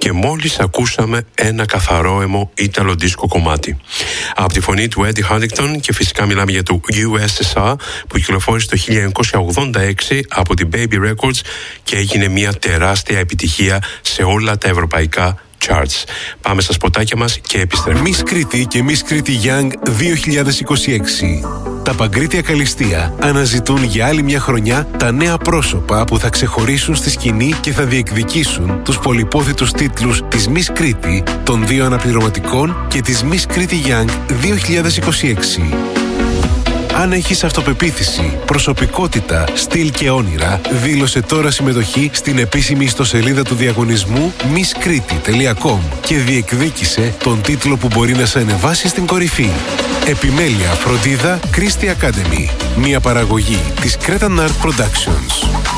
και μόλις ακούσαμε ένα καθαρό αιμο ήταλο δίσκο κομμάτι. Από τη φωνή του Eddie Huntington, και φυσικά μιλάμε για το USSR που κυκλοφόρησε το 1986 από την Baby Records και έγινε μια τεράστια επιτυχία σε όλα τα ευρωπαϊκά charts. Πάμε στα σποτάκια μας και επιστρέφουμε. Miss Κρήτη και Miss Κρήτη Young 2026. Τα Παγκρίτια Καλλιστεία αναζητούν για άλλη μια χρονιά τα νέα πρόσωπα που θα ξεχωρίσουν στη σκηνή και θα διεκδικήσουν τους πολυπόθητους τίτλους της Miss Κρήτη, των 2 αναπληρωματικών και της Miss Κρήτη Young 2026. Αν έχεις αυτοπεποίθηση, προσωπικότητα, στυλ και όνειρα, δήλωσε τώρα συμμετοχή στην επίσημη ιστοσελίδα του διαγωνισμού misskriti.com και διεκδίκησε τον τίτλο που μπορεί να σε ανεβάσει στην κορυφή. Επιμέλεια, φροντίδα, Christy Academy. Μια παραγωγή της Cretan Art Productions.